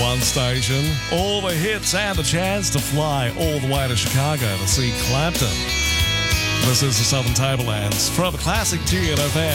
one station, all the hits and a chance to fly all the way to Chicago to see Clapton. This is the Southern Tablelands from the classic TNFM.